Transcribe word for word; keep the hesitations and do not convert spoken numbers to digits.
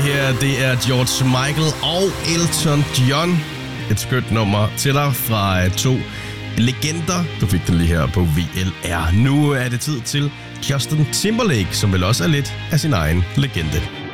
Det her, det er George Michael og Elton John. Et skønt nummer til dig fra to legender. Du fik den lige her på V L R. Nu er det tid til Justin Timberlake, som vel også er lidt af sin egen legende.